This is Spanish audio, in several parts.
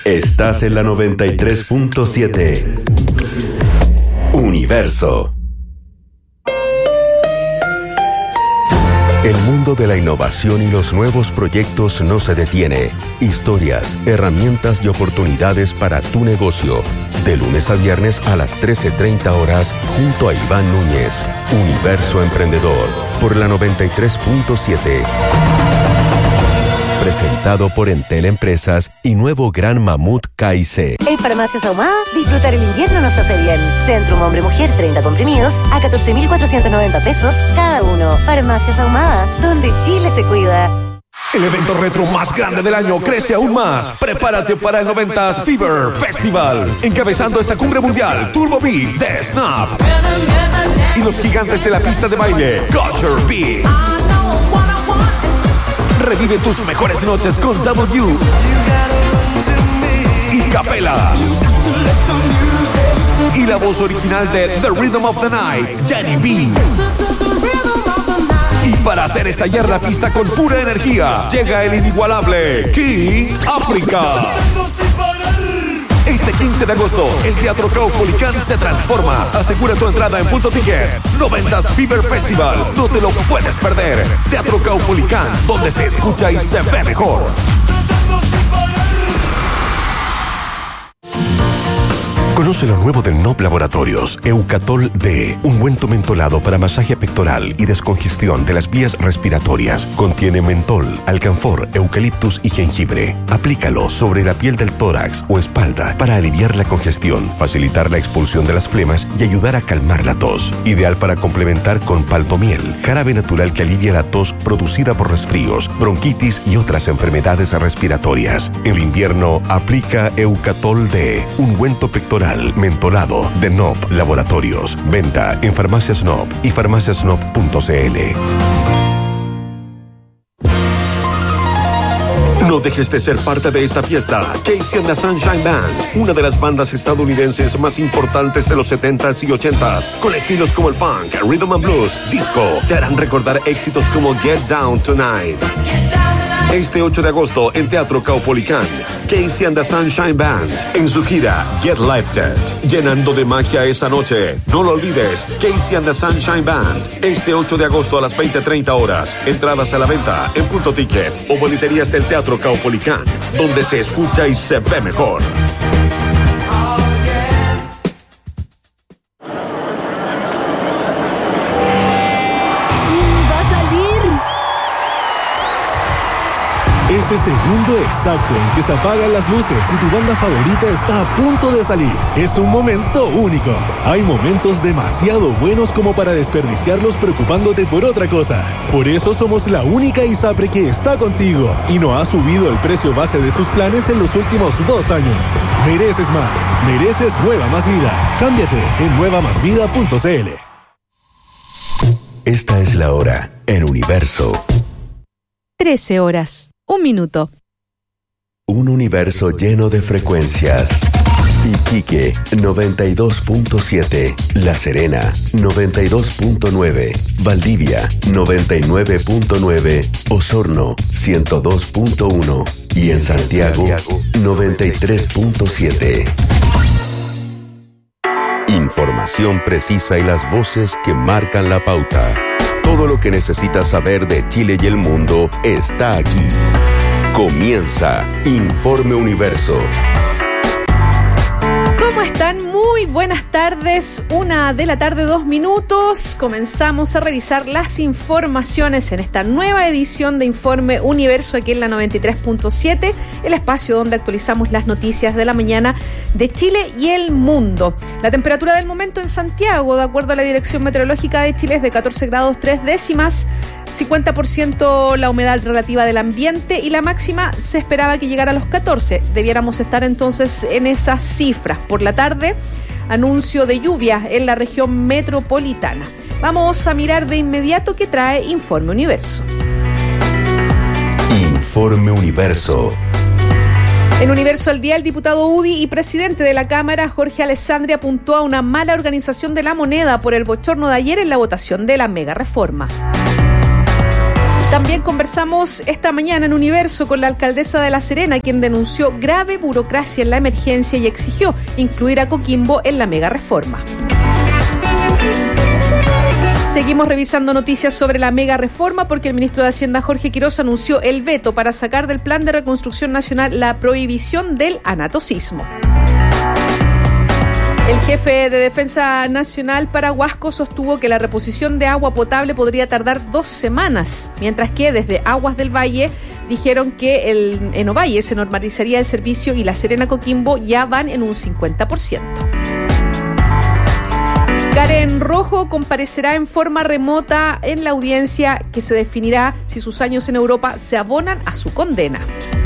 Estás en la 93.7. Universo. El mundo de la innovación y los nuevos proyectos no se detiene. Historias, herramientas y oportunidades para tu negocio. De lunes a viernes a las 13:30 horas junto a Iván Núñez. Universo Emprendedor por la 93.7. Presentado por Entel Empresas y nuevo Gran Mamut KIC. En Farmacias Ahumada, disfrutar el invierno nos hace bien. Centrum Hombre-Mujer 30 comprimidos a 14.490 pesos cada uno. Farmacias Ahumada, donde Chile se cuida. El evento retro más grande del año crece aún más. Prepárate para el 90s Fever Festival. Encabezando esta cumbre mundial, Turbo B de Snap. Y los gigantes de la pista de baile, Culture B. Revive tus mejores noches con W y Capela. Y la voz original de The Rhythm of the Night, Jenny B. Y para hacer estallar la pista con pura energía, llega el inigualable King África. Este 15 de agosto, el Teatro Caupolicán se transforma. Asegura tu entrada en Punto Ticket. 90s Fever Festival. No te lo puedes perder. Teatro Caupolicán, donde se escucha y se ve mejor. Conoce lo nuevo de NOP Laboratorios, Eucatol D, ungüento mentolado para masaje pectoral y descongestión de las vías respiratorias. Contiene mentol, alcanfor, eucaliptus y jengibre. Aplícalo sobre la piel del tórax o espalda para aliviar la congestión, facilitar la expulsión de las flemas y ayudar a calmar la tos. Ideal para complementar con paltomiel, jarabe natural que alivia la tos producida por resfríos, bronquitis y otras enfermedades respiratorias. En invierno, aplica Eucatol D, ungüento pectoral mentolado de NOP Laboratorios. Venta en Farmacias NOP y farmaciasnop.cl. No dejes de ser parte de esta fiesta. Casey and the Sunshine Band, una de las bandas estadounidenses más importantes de los 70s y 80s, con estilos como el funk, rhythm and blues, disco, te harán recordar éxitos como Get Down Tonight. Este 8 de agosto en Teatro Caupolicán, Casey and the Sunshine Band en su gira Get Lifted, llenando de magia esa noche. No lo olvides, Casey and the Sunshine Band, este 8 de agosto a las 20:30 horas. Entradas a la venta en Punto Ticket o boleterías del Teatro Caupolicán, donde se escucha y se ve mejor. Ese segundo exacto en que se apagan las luces y tu banda favorita está a punto de salir. Es un momento único. Hay momentos demasiado buenos como para desperdiciarlos preocupándote por otra cosa. Por eso somos la única ISAPRE que está contigo y no ha subido el precio base de sus planes en los últimos 2 años. Mereces más. Mereces Nueva Más Vida. Cámbiate en nuevamasvida.cl. Esta es la hora en Universo. 13 horas. 1 minuto. Un universo lleno de frecuencias. Iquique 92.7, La Serena 92.9, Valdivia 99.9, Osorno 102.1 y en Santiago 93.7. Información precisa y las voces que marcan la pauta. Todo lo que necesitas saber de Chile y el mundo está aquí. Comienza Informe Universo. ¿Cómo están? Muy buenas tardes. 1 de la tarde, 2 minutos. Comenzamos a revisar las informaciones en esta nueva edición de Informe Universo aquí en la 93.7, el espacio donde actualizamos las noticias de la mañana de Chile y el mundo. La temperatura del momento en Santiago, de acuerdo a la Dirección Meteorológica de Chile, es de 14 grados 3 décimas. 50% la humedad relativa del ambiente y la máxima se esperaba que llegara a los 14. Debiéramos estar entonces en esas cifras. Por la tarde, anuncio de lluvia en la región metropolitana. Vamos a mirar de inmediato qué trae Informe Universo. Informe Universo. En Universo al Día, el diputado UDI y presidente de la Cámara, Jorge Alessandri, apuntó a una mala organización de la moneda por el bochorno de ayer en la votación de la mega reforma. También conversamos esta mañana en Universo con la alcaldesa de La Serena, quien denunció grave burocracia en la emergencia y exigió incluir a Coquimbo en la mega reforma. Seguimos revisando noticias sobre la mega reforma porque el ministro de Hacienda, Jorge Quiroz, anunció el veto para sacar del Plan de Reconstrucción Nacional la prohibición del anatocismo. El jefe de Defensa Nacional para Huasco sostuvo que la reposición de agua potable podría tardar 2 semanas, mientras que desde Aguas del Valle dijeron que en Ovalle se normalizaría el servicio y La Serena Coquimbo ya van en un 50%. Karen Rojo comparecerá en forma remota en la audiencia que se definirá si sus años en Europa se abonan a su condena.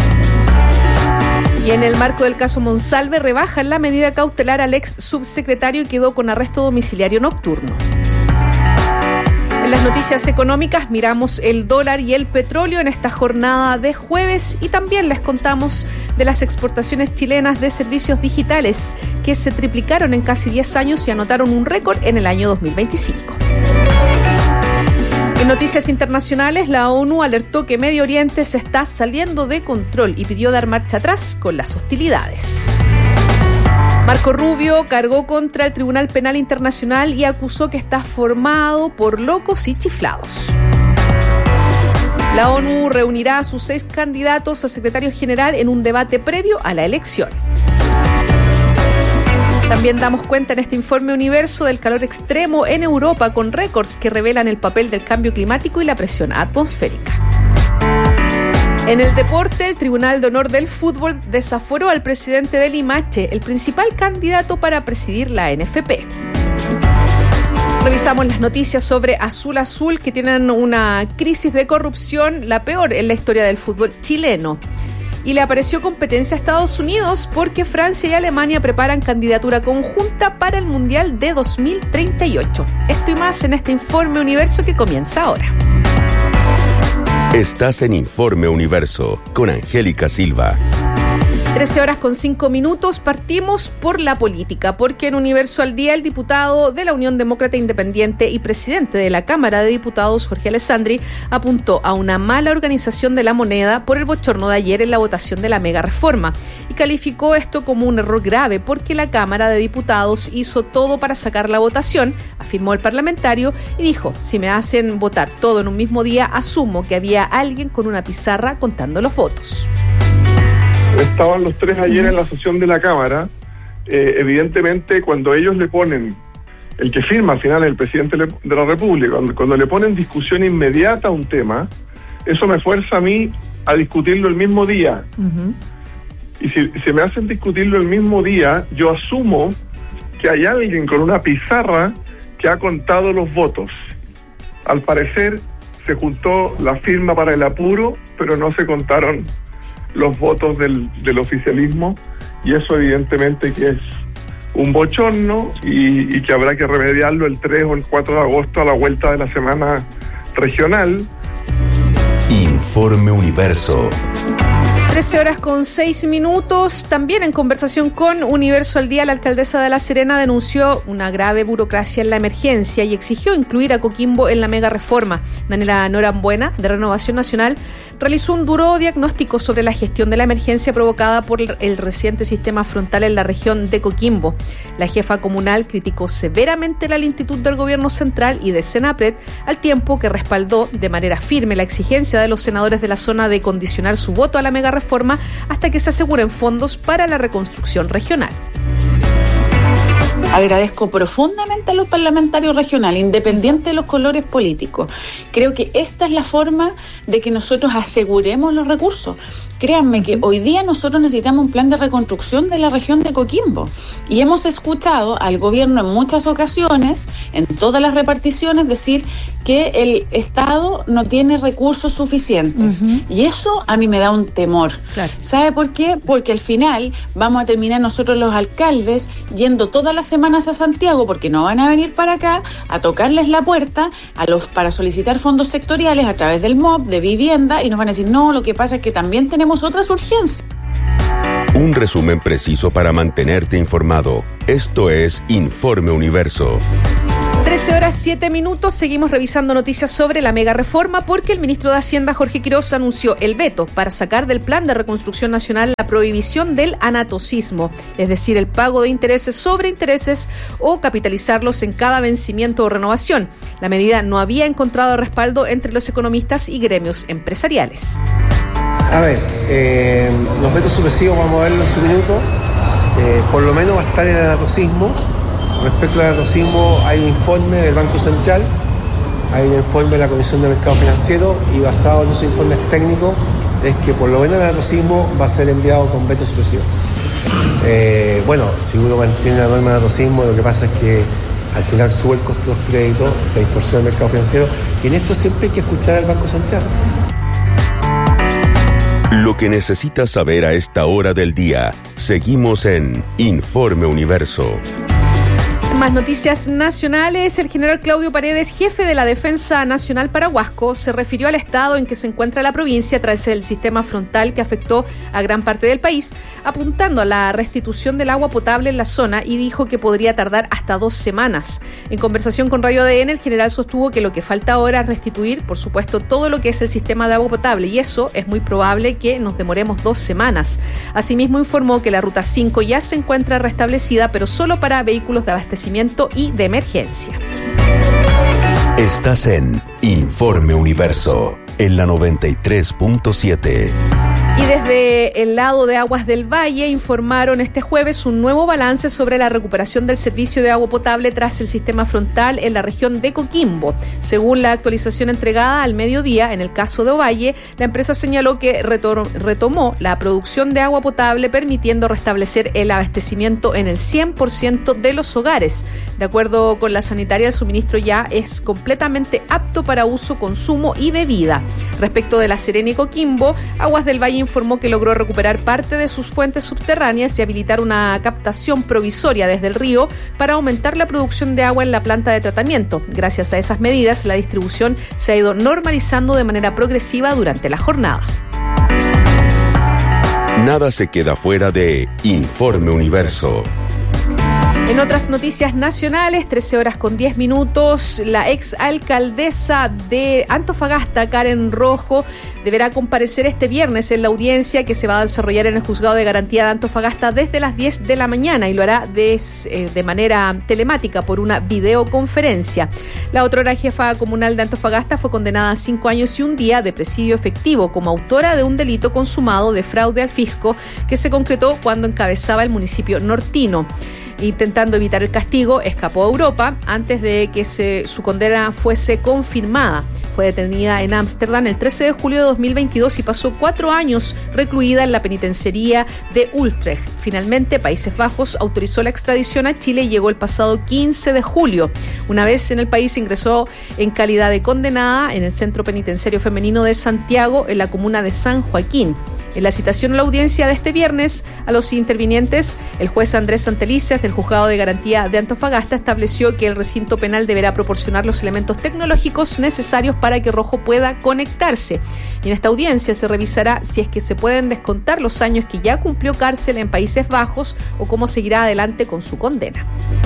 Y en el marco del caso Monsalve rebajan la medida cautelar al ex subsecretario y quedó con arresto domiciliario nocturno. En las noticias económicas miramos el dólar y el petróleo en esta jornada de jueves y también les contamos de las exportaciones chilenas de servicios digitales que se triplicaron en casi 10 años y anotaron un récord en el año 2025. En noticias internacionales, la ONU alertó que Medio Oriente se está saliendo de control y pidió dar marcha atrás con las hostilidades. Marco Rubio cargó contra el Tribunal Penal Internacional y acusó que está formado por locos y chiflados. La ONU reunirá a sus 6 candidatos a secretario general en un debate previo a la elección. También damos cuenta en este informe Universo del calor extremo en Europa con récords que revelan el papel del cambio climático y la presión atmosférica. En el deporte, el Tribunal de Honor del Fútbol desaforó al presidente del Limache, el principal candidato para presidir la NFP. Revisamos las noticias sobre Azul Azul, que tienen una crisis de corrupción, la peor en la historia del fútbol chileno. Y le apareció competencia a Estados Unidos porque Francia y Alemania preparan candidatura conjunta para el Mundial de 2038. Esto y más en este Informe Universo que comienza ahora. Estás en Informe Universo con Angélica Silva. 13:05. Partimos por la política, porque en Universo al Día el diputado de la Unión Demócrata Independiente y presidente de la Cámara de Diputados, Jorge Alessandri, apuntó a una mala organización de la moneda por el bochorno de ayer en la votación de la mega reforma y calificó esto como un error grave porque la Cámara de Diputados hizo todo para sacar la votación, afirmó el parlamentario y dijo: si me hacen votar todo en un mismo día, asumo que había alguien con una pizarra contando los votos. Estaban los 3 ayer en la sesión de la Cámara. Evidentemente, cuando ellos le ponen, el que firma al final es el presidente de la República, cuando le ponen discusión inmediata a un tema, eso me fuerza a mí a discutirlo el mismo día. Y si me hacen discutirlo el mismo día, yo asumo que hay alguien con una pizarra que ha contado los votos. Al parecer, se juntó la firma para el apuro, pero no se contaron los votos del oficialismo, y eso evidentemente que es un bochorno y que habrá que remediarlo el 3 o el 4 de agosto a la vuelta de la semana regional. Informe Universo. 13:06. También en conversación con Universo al Día, la alcaldesa de La Serena denunció una grave burocracia en la emergencia y exigió incluir a Coquimbo en la mega reforma. Daniela Norambuena, de Renovación Nacional, realizó un duro diagnóstico sobre la gestión de la emergencia provocada por el reciente sistema frontal en la región de Coquimbo. La jefa comunal criticó severamente la lentitud del gobierno central y de Senapred, al tiempo que respaldó de manera firme la exigencia de los senadores de la zona de condicionar su voto a la mega reforma hasta que se aseguren fondos para la reconstrucción regional. Agradezco profundamente a los parlamentarios regionales, independiente de los colores políticos. Creo que esta es la forma de que nosotros aseguremos los recursos. Créanme que hoy día nosotros necesitamos un plan de reconstrucción de la región de Coquimbo y hemos escuchado al gobierno en muchas ocasiones, en todas las reparticiones, decir que el Estado no tiene recursos suficientes. Y eso a mí me da un temor. Claro. ¿Sabe por qué? Porque al final vamos a terminar nosotros los alcaldes yendo todas las semanas a Santiago, porque no van a venir para acá a tocarles la puerta para solicitar fondos sectoriales a través del MOP, de vivienda, y nos van a decir, no, lo que pasa es que también tenemos otras urgencias. Un resumen preciso para mantenerte informado. Esto es Informe Universo. 13:07. Seguimos revisando noticias sobre la mega reforma porque el ministro de Hacienda, Jorge Quiroz, anunció el veto para sacar del Plan de Reconstrucción Nacional la prohibición del anatocismo, es decir, el pago de intereses sobre intereses o capitalizarlos en cada vencimiento o renovación. La medida no había encontrado respaldo entre los economistas y gremios empresariales. A ver, los vetos sucesivos vamos a verlo en su minuto. Por lo menos va a estar el anatocismo. Respecto al anatocismo, hay un informe del Banco Central, hay un informe de la Comisión de Mercado Financiero y basado en esos informes técnicos es que por lo menos el anatocismo va a ser enviado con veto sucesivo. Bueno, si uno mantiene la norma de anatocismo, lo que pasa es que al final sube el costo de los créditos, se distorsiona el mercado financiero y en esto siempre hay que escuchar al Banco Central. Lo que necesitas saber a esta hora del día. Seguimos en Informe Universo. Más noticias nacionales. El general Claudio Paredes, jefe de la Defensa Nacional para Huasco, se refirió al estado en que se encuentra la provincia tras el sistema frontal que afectó a gran parte del país, apuntando a la restitución del agua potable en la zona y dijo que podría tardar hasta 2 semanas. En conversación con Radio ADN, el general sostuvo que lo que falta ahora es restituir, por supuesto, todo lo que es el sistema de agua potable y eso es muy probable que nos demoremos 2 semanas. Asimismo, informó que la Ruta 5 ya se encuentra restablecida, pero solo para vehículos de abastecimiento y de emergencia. Estás en Informe Universo, en la 93.7. Y desde el lado de Aguas del Valle informaron este jueves un nuevo balance sobre la recuperación del servicio de agua potable tras el sistema frontal en la región de Coquimbo. Según la actualización entregada al mediodía, en el caso de Ovalle, la empresa señaló que retomó la producción de agua potable, permitiendo restablecer el abastecimiento en el 100% de los hogares. De acuerdo con la sanitaria, el suministro ya es completamente apto para uso, consumo y bebida. Respecto de La Serena y Coquimbo, Aguas del Valle informó que logró recuperar parte de sus fuentes subterráneas y habilitar una captación provisoria desde el río para aumentar la producción de agua en la planta de tratamiento. Gracias a esas medidas, la distribución se ha ido normalizando de manera progresiva durante la jornada. Nada se queda fuera de Informe Universo. En otras noticias nacionales, 13:10, la exalcaldesa de Antofagasta, Karen Rojo, deberá comparecer este viernes en la audiencia que se va a desarrollar en el Juzgado de Garantía de Antofagasta desde las 10 de la mañana y lo hará de manera telemática por una videoconferencia. La otrora jefa comunal de Antofagasta fue condenada a 5 años y 1 día de presidio efectivo como autora de un delito consumado de fraude al fisco que se concretó cuando encabezaba el municipio nortino. Intentando evitar el castigo, escapó a Europa antes de que su condena fuese confirmada. Fue detenida en Ámsterdam el 13 de julio de 2022 y pasó 4 años recluida en la penitenciaría de Utrecht. Finalmente, Países Bajos autorizó la extradición a Chile y llegó el pasado 15 de julio. Una vez en el país, ingresó en calidad de condenada en el Centro Penitenciario Femenino de Santiago, en la comuna de San Joaquín. En la citación a la audiencia de este viernes a los intervinientes, el juez Andrés Santelices del Juzgado de Garantía de Antofagasta estableció que el recinto penal deberá proporcionar los elementos tecnológicos necesarios para que Rojo pueda conectarse. Y en esta audiencia se revisará si es que se pueden descontar los años que ya cumplió cárcel en Países Bajos o cómo seguirá adelante con su condena.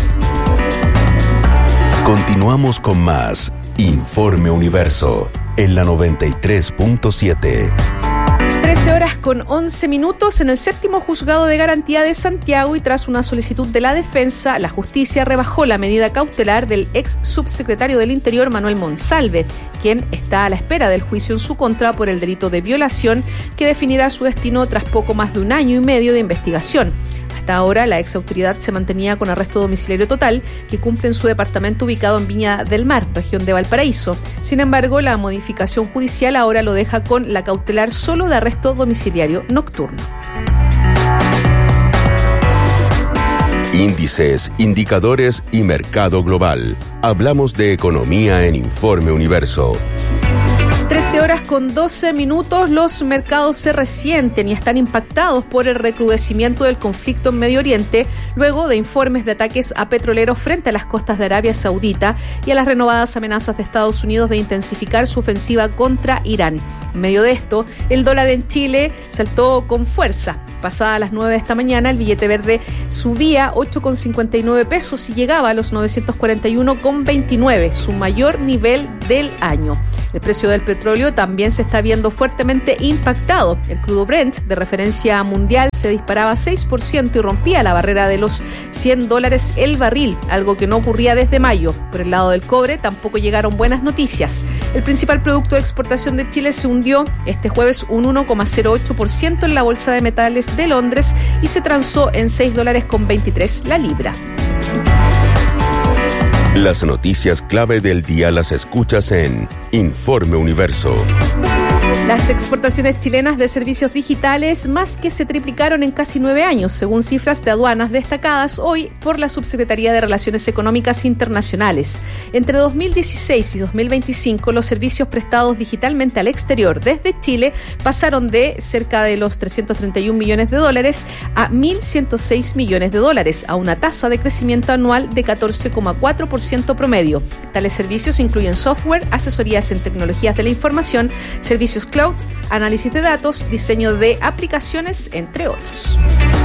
Continuamos con más Informe Universo en la 93.7. 13:11 en el 7º Juzgado de Garantía de Santiago y tras una solicitud de la defensa, la justicia rebajó la medida cautelar del ex subsecretario del Interior Manuel Monsalve, quien está a la espera del juicio en su contra por el delito de violación que definirá su destino tras poco más de 1 año y medio de investigación. Hasta ahora, la ex autoridad se mantenía con arresto domiciliario total, que cumple en su departamento ubicado en Viña del Mar, región de Valparaíso. Sin embargo, la modificación judicial ahora lo deja con la cautelar solo de arresto domiciliario nocturno. Índices, indicadores y mercado global. Hablamos de economía en Informe Universo. 13:12. Los mercados se resienten y están impactados por el recrudecimiento del conflicto en Medio Oriente, luego de informes de ataques a petroleros frente a las costas de Arabia Saudita y a las renovadas amenazas de Estados Unidos de intensificar su ofensiva contra Irán. En medio de esto, el dólar en Chile saltó con fuerza. Pasada las 9 de esta mañana, el billete verde subía 8,59 pesos y llegaba a los 941,29, su mayor nivel del año. El precio del petróleo también se está viendo fuertemente impactado. El crudo Brent, de referencia mundial, se disparaba 6% y rompía la barrera de los $100 el barril, algo que no ocurría desde mayo. Por el lado del cobre tampoco llegaron buenas noticias. El principal producto de exportación de Chile se hundió este jueves un 1,08% en la Bolsa de Metales de Londres y se transó en $6,23 la libra. Las noticias clave del día las escuchas en Informe Universo. Las exportaciones chilenas de servicios digitales más que se triplicaron en casi 9 años, según cifras de aduanas destacadas hoy por la Subsecretaría de Relaciones Económicas Internacionales. Entre 2016 y 2025, los servicios prestados digitalmente al exterior desde Chile pasaron de cerca de los $331 millones a $1.106 millones, a una tasa de crecimiento anual de 14,4% promedio. Tales servicios incluyen software, asesorías en tecnologías de la información, servicios cloud, análisis de datos, diseño de aplicaciones, entre otros.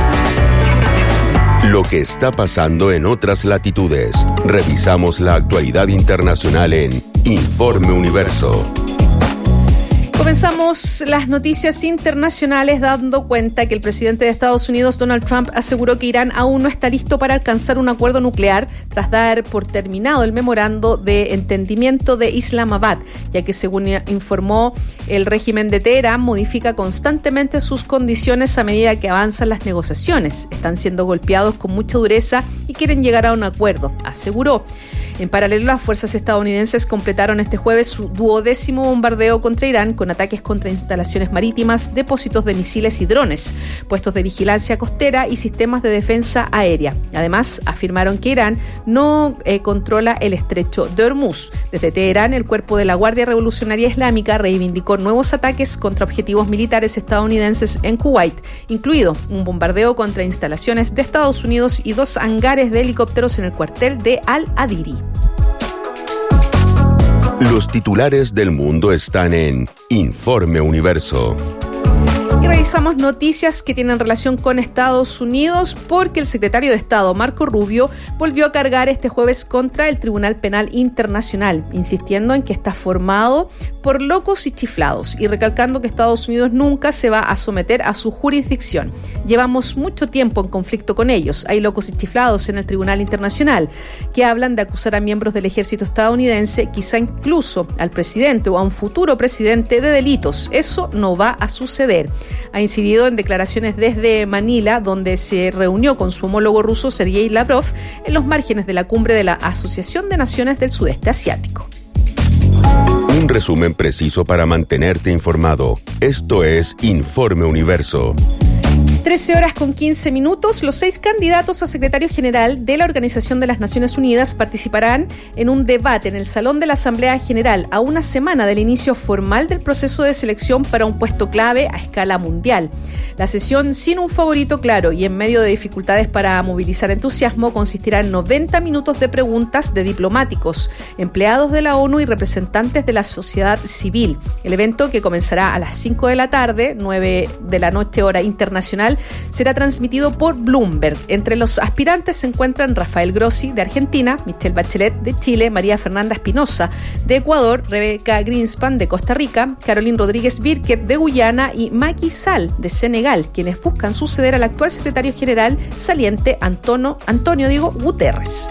Lo que está pasando en otras latitudes. Revisamos la actualidad internacional en Informe Universo. Comenzamos las noticias internacionales dando cuenta que el presidente de Estados Unidos, Donald Trump, aseguró que Irán aún no está listo para alcanzar un acuerdo nuclear tras dar por terminado el memorando de entendimiento de Islamabad, ya que, según informó el régimen de Teherán, modifica constantemente sus condiciones a medida que avanzan las negociaciones. Están siendo golpeados con mucha dureza y quieren llegar a un acuerdo, aseguró. En paralelo, las fuerzas estadounidenses completaron este jueves su 12º bombardeo contra Irán, con ataques contra instalaciones marítimas, depósitos de misiles y drones, puestos de vigilancia costera y sistemas de defensa aérea. Además, afirmaron que Irán no controla el estrecho de Hormuz. Desde Teherán, el cuerpo de la Guardia Revolucionaria Islámica reivindicó nuevos ataques contra objetivos militares estadounidenses en Kuwait, incluido un bombardeo contra instalaciones de Estados Unidos y 2 hangares de helicópteros en el cuartel de Al-Adiri. Los titulares del mundo están en Informe Universo. Y revisamos noticias que tienen relación con Estados Unidos porque el secretario de Estado, Marco Rubio, volvió a cargar este jueves contra el Tribunal Penal Internacional, insistiendo en que está formado por locos y chiflados y recalcando que Estados Unidos nunca se va a someter a su jurisdicción. Llevamos mucho tiempo en conflicto con ellos. Hay locos y chiflados en el Tribunal Internacional que hablan de acusar a miembros del ejército estadounidense, quizá incluso al presidente o a un futuro presidente, de delitos. Eso no va a suceder. Ha incidido en declaraciones desde Manila, donde se reunió con su homólogo ruso Sergei Lavrov en los márgenes de la cumbre de la Asociación de Naciones del Sudeste Asiático. Un resumen preciso para mantenerte informado. Esto es Informe Universo. 13:15. Los 6 candidatos a secretario general de la Organización de las Naciones Unidas participarán en un debate en el Salón de la Asamblea General a una semana del inicio formal del proceso de selección para un puesto clave a escala mundial. La sesión, sin un favorito claro y en medio de dificultades para movilizar entusiasmo, consistirá en 90 minutos de preguntas de diplomáticos, empleados de la ONU y representantes de la sociedad civil. El evento, que comenzará a las 5 de la tarde, 9 de la noche hora internacional, será transmitido por Bloomberg. Entre los aspirantes se encuentran Rafael Grossi, de Argentina, Michelle Bachelet, de Chile, María Fernanda Espinosa, de Ecuador, Rebeca Greenspan, de Costa Rica, Caroline Rodríguez Birket, de Guyana, y Macky Sall, de Senegal, quienes buscan suceder al actual secretario general saliente Antonio Guterres.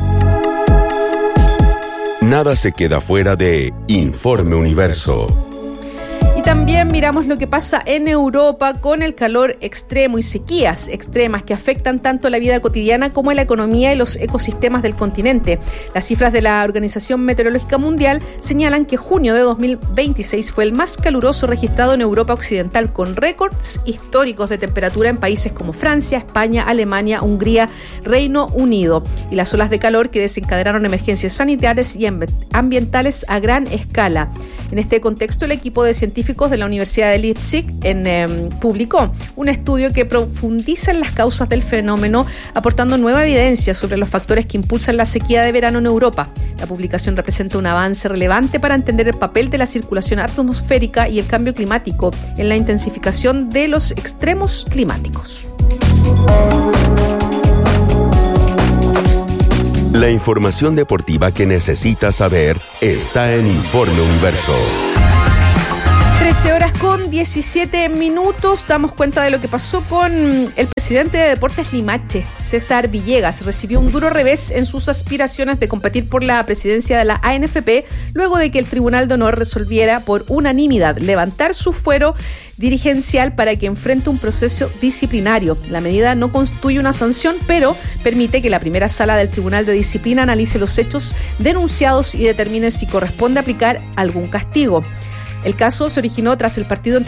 Nada se queda fuera de Informe Universo. Y también miramos lo que pasa en Europa con el calor extremo y sequías extremas que afectan tanto la vida cotidiana como la economía y los ecosistemas del continente. Las cifras de la Organización Meteorológica Mundial señalan que junio de 2026 fue el más caluroso registrado en Europa Occidental, con récords históricos de temperatura en países como Francia, España, Alemania, Hungría, Reino Unido, y las olas de calor que desencadenaron emergencias sanitarias y ambientales a gran escala. En este contexto, el equipo de científicos de la Universidad de Leipzig publicó un estudio que profundiza en las causas del fenómeno, aportando nueva evidencia sobre los factores que impulsan la sequía de verano en Europa. La publicación representa un avance relevante para entender el papel de la circulación atmosférica y el cambio climático en la intensificación de los extremos climáticos. La información deportiva que necesitas saber está en Informe Universo. 13:17. Damos cuenta de lo que pasó con el presidente de Deportes Limache, César Villegas. Recibió un duro revés en sus aspiraciones de competir por la presidencia de la ANFP, luego de que el Tribunal de Honor resolviera por unanimidad levantar su fuero dirigencial para que enfrente un proceso disciplinario. La medida no constituye una sanción, pero permite que la primera sala del Tribunal de Disciplina analice los hechos denunciados y determine si corresponde aplicar algún castigo. El caso se originó tras el partido entre